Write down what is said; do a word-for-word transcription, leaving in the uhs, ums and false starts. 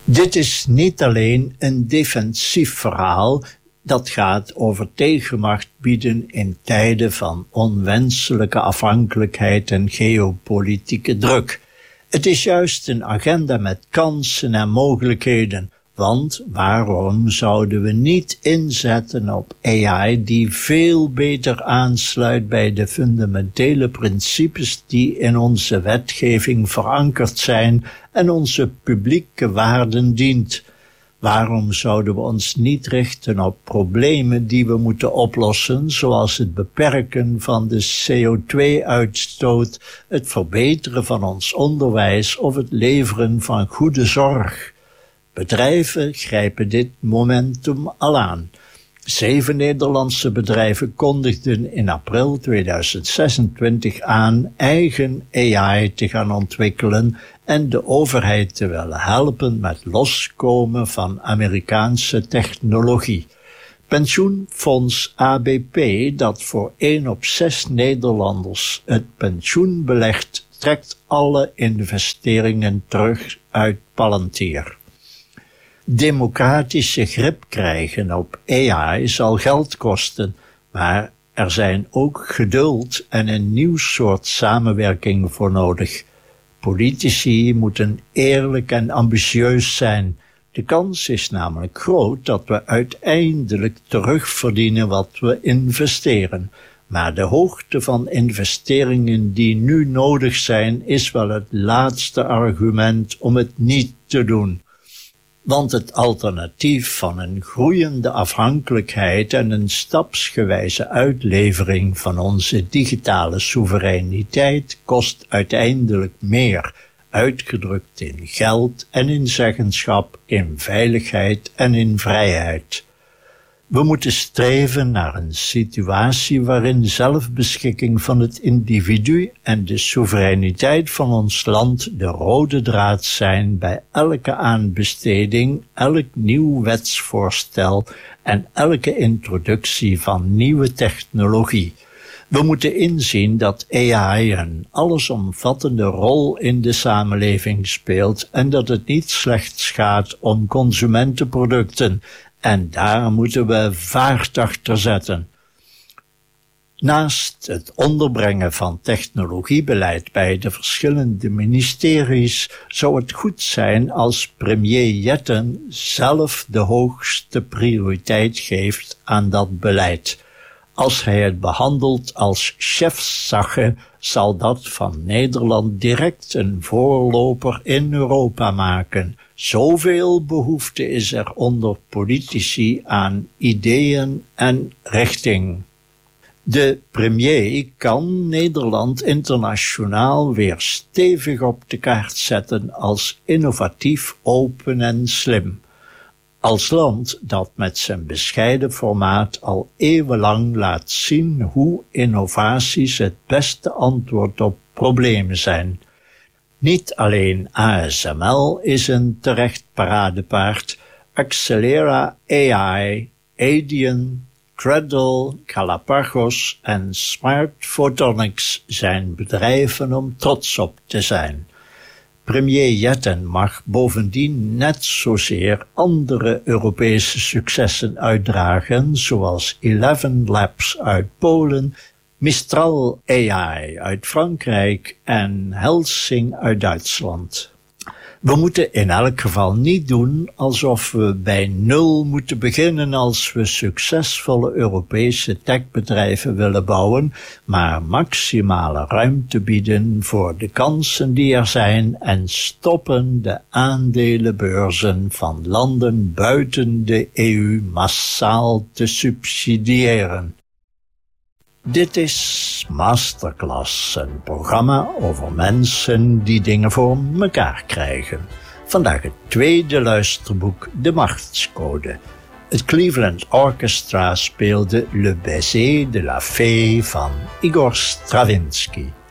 Dit is niet alleen een defensief verhaal dat gaat over tegenmacht bieden in tijden van onwenselijke afhankelijkheid en geopolitieke druk. Het is juist een agenda met kansen en mogelijkheden, want waarom zouden we niet inzetten op A I die veel beter aansluit bij de fundamentele principes die in onze wetgeving verankerd zijn en onze publieke waarden dient? Waarom zouden we ons niet richten op problemen die we moeten oplossen, zoals het beperken van de C O twee uitstoot, het verbeteren van ons onderwijs of het leveren van goede zorg? Bedrijven grijpen dit momentum al aan. Zeven Nederlandse bedrijven kondigden in april tweeduizend zesentwintig aan eigen A I te gaan ontwikkelen en de overheid te willen helpen met loskomen van Amerikaanse technologie. Pensioenfonds A B P, dat voor één op zes Nederlanders het pensioen belegt, trekt alle investeringen terug uit Palantir. Democratische grip krijgen op A I zal geld kosten, maar er zijn ook geduld en een nieuw soort samenwerking voor nodig. Politici moeten eerlijk en ambitieus zijn. De kans is namelijk groot dat we uiteindelijk terugverdienen wat we investeren. Maar de hoogte van investeringen die nu nodig zijn, is wel het laatste argument om het niet te doen. Want het alternatief van een groeiende afhankelijkheid en een stapsgewijze uitlevering van onze digitale soevereiniteit kost uiteindelijk meer, uitgedrukt in geld en in zeggenschap, in veiligheid en in vrijheid. We moeten streven naar een situatie waarin zelfbeschikking van het individu en de soevereiniteit van ons land de rode draad zijn bij elke aanbesteding, elk nieuw wetsvoorstel en elke introductie van nieuwe technologie. We moeten inzien dat A I een allesomvattende rol in de samenleving speelt en dat het niet slechts gaat om consumentenproducten. En daar moeten we vaart achter zetten. Naast het onderbrengen van technologiebeleid bij de verschillende ministeries zou het goed zijn als premier Jetten zelf de hoogste prioriteit geeft aan dat beleid. Als hij het behandelt als chefsache, zal dat van Nederland direct een voorloper in Europa maken. Zoveel behoefte is er onder politici aan ideeën en richting. De premier kan Nederland internationaal weer stevig op de kaart zetten als innovatief, open en slim. Als land dat met zijn bescheiden formaat al eeuwenlang laat zien hoe innovaties het beste antwoord op problemen zijn. Niet alleen A S M L is een terecht paradepaard. Accelera A I, Adian, Cradle, Galapagos en Smart Photonics zijn bedrijven om trots op te zijn. Premier Jetten mag bovendien net zozeer andere Europese successen uitdragen, zoals Eleven Labs uit Polen, Mistral A I uit Frankrijk en Helsing uit Duitsland. We moeten in elk geval niet doen alsof we bij nul moeten beginnen als we succesvolle Europese techbedrijven willen bouwen, maar maximale ruimte bieden voor de kansen die er zijn en stoppen de aandelenbeurzen van landen buiten de E U massaal te subsidiëren. Dit is Masterclass, een programma over mensen die dingen voor mekaar krijgen. Vandaag het tweede luisterboek, De Machtscode. Het Cleveland Orchestra speelde Le Baiser de la Fée van Igor Stravinsky.